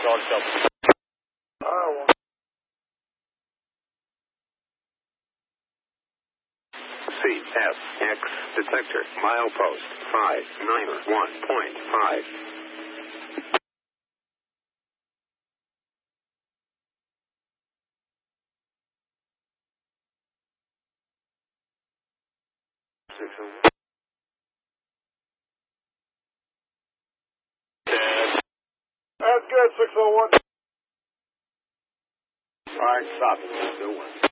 Charlie Delta. CFX detector, milepost 591.5. That's good, 601. All right, stop. Still one.